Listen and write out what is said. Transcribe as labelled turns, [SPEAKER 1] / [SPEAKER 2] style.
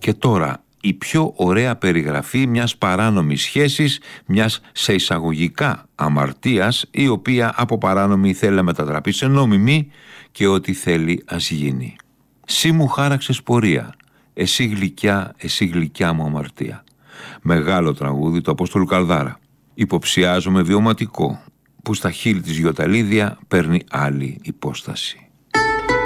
[SPEAKER 1] Και τώρα η πιο ωραία περιγραφή μιας παράνομης σχέσης, μιας σε εισαγωγικά αμαρτίας, η οποία από παράνομη θέλει να μετατραπεί σε νόμιμη και ό,τι θέλει ας γίνει. «Σύ μου χάραξες πορεία, εσύ γλυκιά μου αμαρτία». Μεγάλο τραγούδι του Απόστολου Καλδάρα. Υποψιάζομαι βιωματικό, που στα χείλη της Γιωταλίδια παίρνει άλλη υπόσταση.